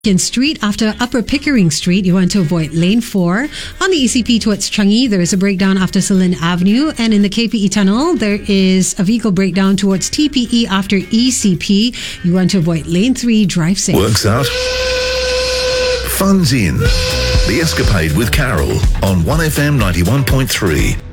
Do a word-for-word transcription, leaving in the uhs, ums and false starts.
Street after Upper Pickering Street. You want to avoid lane four. On the E C P towards Changi, there is a breakdown after Salin Avenue. And in the K P E tunnel, there is a vehicle breakdown towards T P E after E C P. You want to avoid lane three. Drive safe. Works out. Fun's in. The Escapade with Carol on one F M ninety-one point three.